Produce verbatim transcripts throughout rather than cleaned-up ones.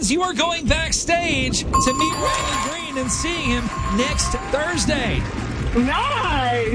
means you are going backstage to meet Riley Green and seeing him next Thursday. Nice!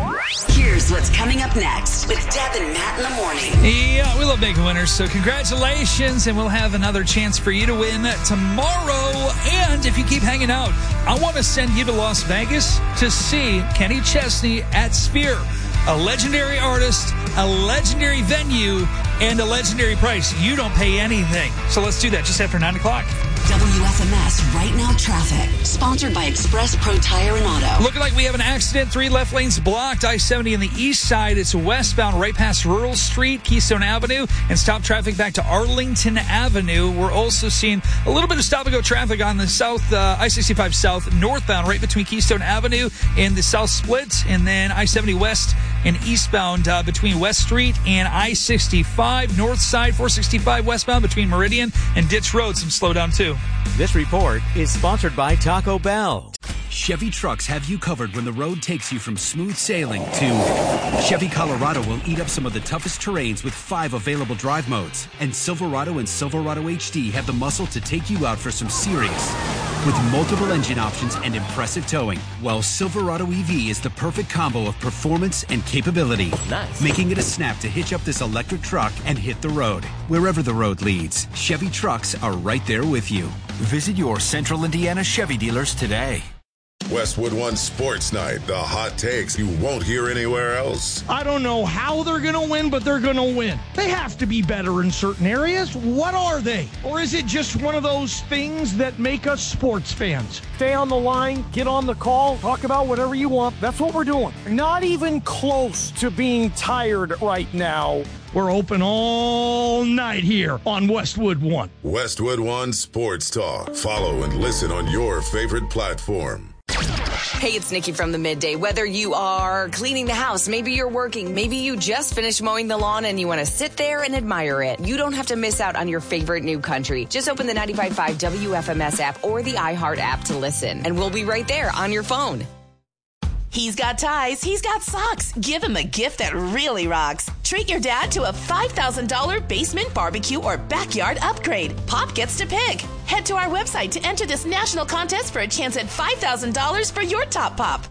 Here's what's coming up next with Deb and Matt in the morning. Yeah, we love making winners, so congratulations, and we'll have another chance for you to win tomorrow. And if you keep hanging out, I want to send you to Las Vegas to see Kenny Chesney at Sphere. A legendary artist, a legendary venue, and a legendary price. You don't pay anything. So let's do that just after nine o'clock. W F M S Right Now Traffic, sponsored by Express Pro Tire and Auto. Looking like we have an accident. Three left lanes blocked. I seventy on the east side. It's westbound right past Rural Street, Keystone Avenue, and stop traffic back to Arlington Avenue. We're also seeing a little bit of stop-and-go traffic on the south, uh, I sixty-five south, northbound, right between Keystone Avenue and the south split, and then I seventy west and eastbound uh, between West Street and I sixty-five. North side, four sixty-five westbound between Meridian and Ditch Road. Some slowdown, too. This report is sponsored by Taco Bell. Chevy trucks have you covered when the road takes you from smooth sailing to Chevy Colorado will eat up some of the toughest terrains with five available drive modes. And Silverado and Silverado H D have the muscle to take you out for some serious with multiple engine options and impressive towing. While Silverado E V is the perfect combo of performance and capability. Nice. Making it a snap to hitch up this electric truck and hit the road. Wherever the road leads, Chevy trucks are right there with you. Visit your Central Indiana Chevy dealers today. Westwood One Sports Night, the hot takes you won't hear anywhere else. I don't know how they're going to win, but they're going to win. They have to be better in certain areas. What are they? Or is it just one of those things that make us sports fans? Stay on the line, get on the call, talk about whatever you want. That's what we're doing. Not even close to being tired right now. We're open all night here on Westwood One. Westwood One Sports Talk. Follow and listen on your favorite platform. Hey, it's Nikki from the Midday. Whether you are cleaning the house, maybe you're working, maybe you just finished mowing the lawn and you want to sit there and admire it, you don't have to miss out on your favorite new country. Just open the ninety-five point five W F M S app or the iHeart app to listen, and we'll be right there on your phone. He's got ties, he's got socks. Give him a gift that really rocks. Treat your dad to a five thousand dollars basement barbecue or backyard upgrade. Pop gets to pick. Head to our website to enter this national contest for a chance at five thousand dollars for your top pop.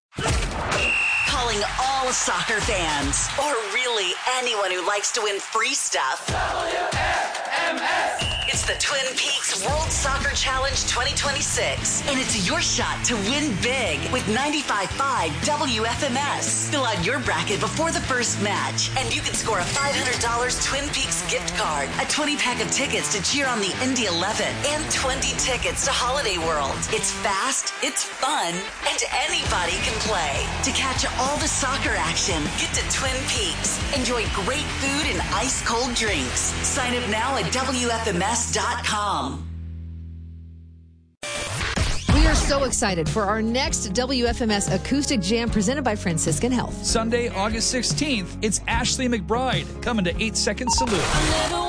Calling all soccer fans, or really anyone who likes to win free stuff. W F M S. It's the Twin Peaks World Soccer Challenge twenty twenty-six, and it's your shot to win big with ninety-five point five W F M S. Fill out your bracket before the first match, and you can score a five hundred dollars Twin Peaks gift card, a twenty pack of tickets to cheer on the Indy eleven, and twenty tickets to Holiday World. It's fast, it's fun, and anybody can play. To catch all the soccer action, get to Twin Peaks. Enjoy great food and ice-cold drinks. Sign up now at W F M S dot com. We are so excited for our next W F M S Acoustic Jam presented by Franciscan Health. Sunday, August sixteenth, it's Ashley McBride coming to eight second Salute.